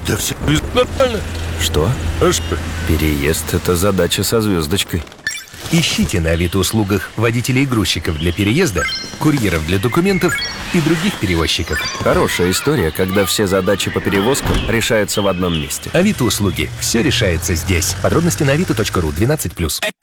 Да все нормально. Что? А что? Переезд — это задача со звездочкой. Ищите на Авито-услугах водителей и грузчиков для переезда, курьеров для документов и других перевозчиков. Хорошая история, когда все задачи по перевозкам решаются в одном месте. Авито-услуги. Все решается здесь. Подробности на avito.ru 12+.